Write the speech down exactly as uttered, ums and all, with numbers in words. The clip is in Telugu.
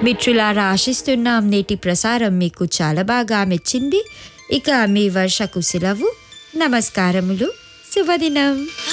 మిత్రులారా, ఆశిస్తున్నాం నేటి ప్రసారం మీకు చాలా బాగా మెచ్చింది. ఇక మీ వర్షకు సెలవు. నమస్కారములు. శుభదినం.